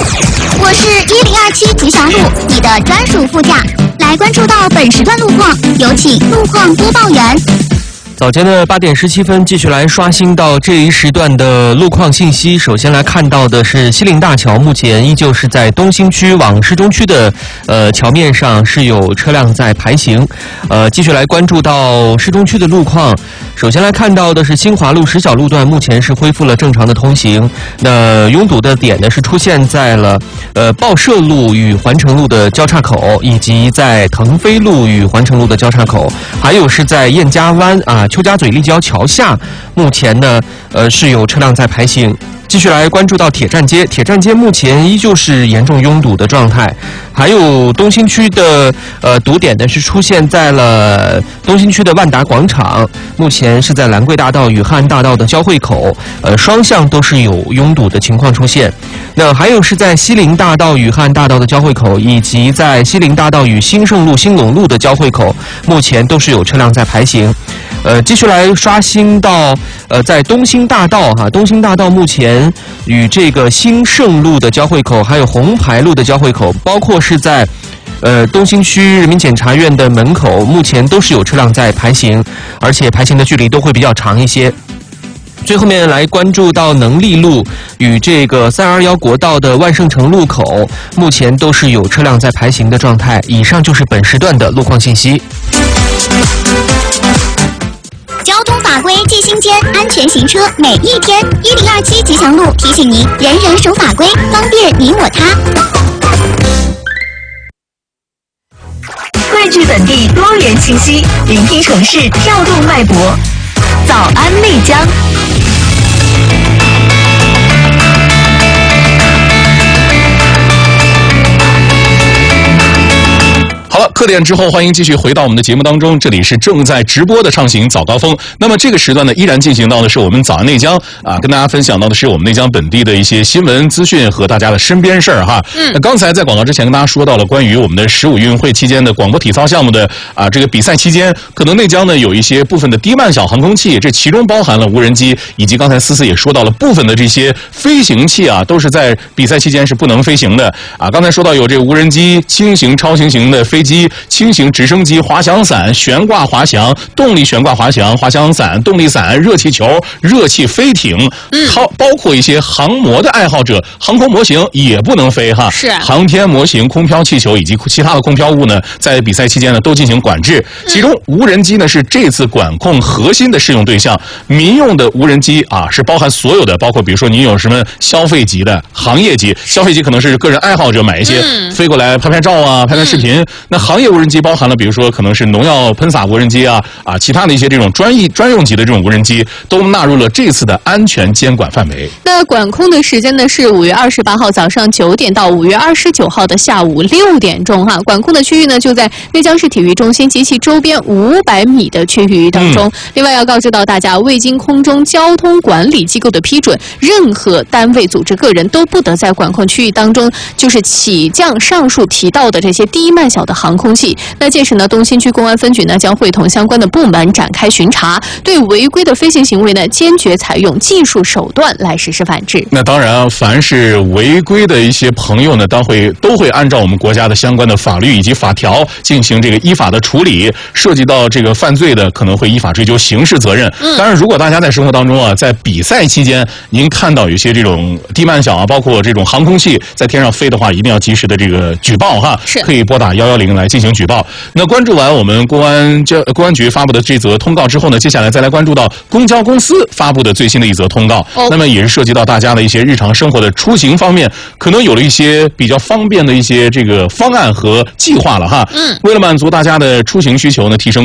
我是1027吉祥路，你的专属副驾。来关注到本时段路况，有请路况播报员。 早间的8点17分，继续来刷新到这一时段的路况信息。首先来看到的是西陵大桥，目前依旧是在东兴区往市中区的桥面上是有车辆在排行。继续来关注到市中区的路况。首先来看到的是新华路石小路段，目前是恢复了正常的通行。那拥堵的点呢是出现在了报社路与环城路的交叉口，以及在腾飞路与环城路的交叉口，还有是在燕家湾邱家嘴立交桥下，目前呢是有车辆在排行。继续来关注到铁站街，铁站街目前依旧是严重拥堵的状态。还有东兴区的堵点呢是出现在了东兴区的万达广场，目前是在兰桂大道与汉安大道的交汇口，双向都是有拥堵的情况出现。那还有是在西陵大道与汉安大道的交汇口，以及在西陵大道与兴盛路、兴隆路的交汇口，目前都是有车辆在排行。继续来刷新到在东兴大道东兴大道目前与这个兴盛路的交汇口，还有红牌路的交汇口，包括是在东兴区人民检察院的门口，目前都是有车辆在排行，而且排行的距离都会比较长一些。最后面来关注到能力路与这个321国道的万盛城路口，目前都是有车辆在排行的状态。以上就是本时段的路况信息。 交通法规记心间，安全行车每一天。1027吉祥路提醒您，人人守法规，方便你我他。 汇聚本地多元信息，聆听城市跳动脉搏。早安丽江。 好了，客店之后，欢迎继续回到我们的节目当中。这里是正在直播的畅行早高峰。那么这个时段呢，依然进行到的是我们早安内江跟大家分享到的是我们内江本地的一些新闻资讯和大家的身边事儿哈。那刚才在广告之前跟大家说到了关于我们的15运会期间的广播体操项目的这个比赛期间，可能内江呢有一些部分的低慢小航空器，这其中包含了无人机，以及刚才思思也说到了部分的这些飞行器都是在比赛期间是不能飞行的刚才说到有这个无人机、轻型、超轻型的飞机、轻型直升机、滑翔伞、悬挂滑翔、动力悬挂滑翔、滑翔伞、动力伞、热气球、热气飞艇，包括一些航模的爱好者，航空模型也不能飞哈。 是航天模型、空飘气球以及其他的空飘物呢，在比赛期间呢都进行管制。其中无人机呢是这次管控核心的适用对象，民用的无人机是包含所有的，包括比如说您有什么消费级的、行业级，消费级可能是个人爱好者买一些飞过来拍拍照拍拍视频。那行业无人机包含了比如说可能是农药喷洒无人机其他的一些这种专用级的这种无人机都纳入了这次的安全监管范围。 那管控的时间呢是5月28号早上9点到5月29号的下午6点钟管控的区域呢就在内江市体育中心及其周边500米的区域当中。另外要告知到大家，未经空中交通管理机构的批准，任何单位、组织、个人都不得在管控区域当中就是起降上述提到的这些低慢小的航空器。那届时呢，东兴区公安分局呢将会同相关的部门展开巡查，对违规的飞行行为呢坚决采用技术手段来实施反制。 那当然凡是违规的一些朋友呢，都会按照我们国家的相关的法律以及法条进行这个依法的处理，涉及到这个犯罪的可能会依法追究刑事责任。当然如果大家在生活当中在比赛期间您看到有些这种低慢小包括这种航空器在天上飞的话，一定要及时的这个举报可以拨打110来进行举报。那关注完我们公安局发布的这则通告之后呢，接下来再来关注到公交公司发布的最新的一则通告。那么也是涉及到大家的一些日常生活的出行方面，可能有了一些比较方便的一些这个方案和计划了为了满足大家的出行需求呢，提升